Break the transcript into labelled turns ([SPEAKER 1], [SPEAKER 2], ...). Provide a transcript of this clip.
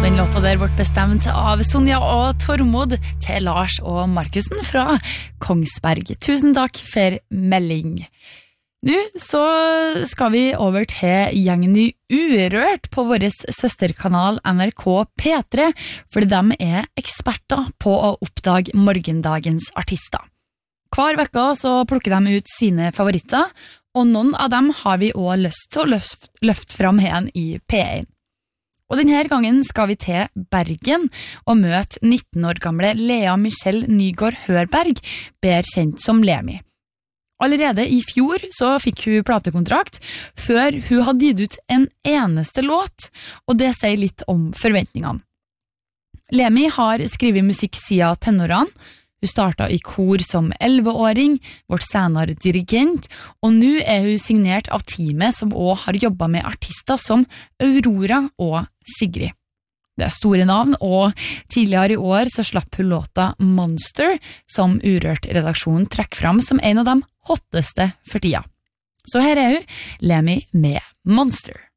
[SPEAKER 1] Den låta der ble bestemt av Sonja og Tormod til Lars og Markusen fra Kongsberg. Tusen takk for melding. Nå så skal vi over til gjengen i Urørt på vår søsterkanal NRK P3, fordi de er eksperter på å oppdage morgendagens artister. Hver vekka så plukker de ut sine favoritter, og noen av dem har vi også lyst til å løfte fram igjen i P1. Og denne gangen skal vi til Bergen og møte 19 år gamle Lea Michelle Nygaard Hørberg, bedre kjent som Lemi. Allerede i fjor så fikk hun platekontrakt, før hun hadde gitt ut en eneste låt, og det sier litt om forventningene. Lemi har skrevet musikk siden tenårene. Hun startet i kor som 11-åring, vårt senere dirigent, og nå er hun signert av teamet som også har jobbet med artister som Aurora og Sigrid. Det er store navn, og tidligere i år så slapp hun låta Monster, som Urørt-redaksjonen trekker fram som en av de hotteste for tida. Så her er hun, Lemi med Monster.